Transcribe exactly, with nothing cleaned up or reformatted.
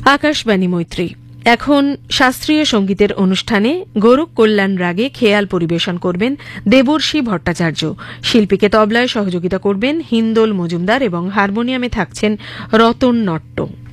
আকাশবাণী মৈত্রী। এখন শাস্ত্রীয় সঙ্গীতের অনুষ্ঠানে গোরখ কল্যাণ রাগে খেয়াল পরিবেশন করবেন দেবর্ষী ভট্টাচার্য। শিল্পীকে তবলায় সহযোগিতা করবেন হিন্দোল মজুমদার এবং হারমোনিয়ামে থাকছেন রতন নট্ট।